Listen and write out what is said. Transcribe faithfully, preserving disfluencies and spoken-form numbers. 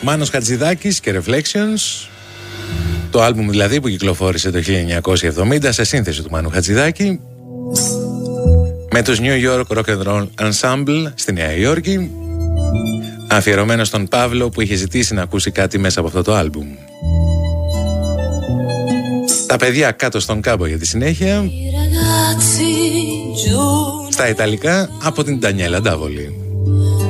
Μάνος Χατζηδάκης και Reflections. Το άλμπουμ δηλαδή που κυκλοφόρησε το χίλια εννιακόσια εβδομήντα σε σύνθεση του Μάνου Χατζηδάκη με τους New York Rock and Roll Ensemble στη Νέα Υόρκη, αφιερωμένο στον Παύλο που είχε ζητήσει να ακούσει κάτι μέσα από αυτό το άλμπουμ. Τα παιδιά κάτω στον κάμπο για τη συνέχεια, στα Ιταλικά από την Ντανιέλα Ντάβολη.